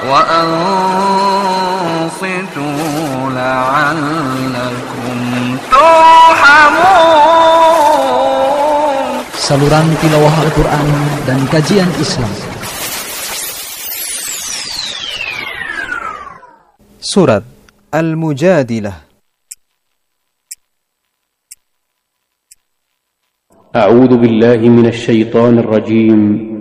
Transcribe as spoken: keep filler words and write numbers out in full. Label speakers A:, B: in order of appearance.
A: وأنصتوا لعلكم ترحمون.
B: Saluran tilawah Al-Quran dan kajian Islam.
C: Surat Al-Mujadilah.
D: أعوذ بالله من الشيطان الرجيم.